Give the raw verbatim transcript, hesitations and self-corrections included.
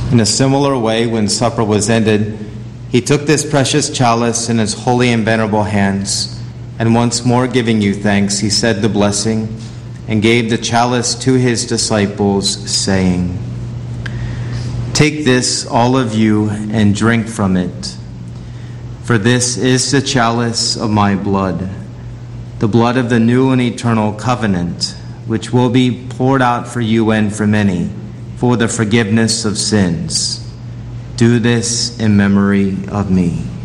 In a similar way, when supper was ended, he took this precious chalice in his holy and venerable hands, and once more giving you thanks, he said the blessing and gave the chalice to his disciples, saying, "Take this, all of you, and drink from it. For this is the chalice of my blood, the blood of the new and eternal covenant, which will be poured out for you and for many, for the forgiveness of sins. Do this in memory of me."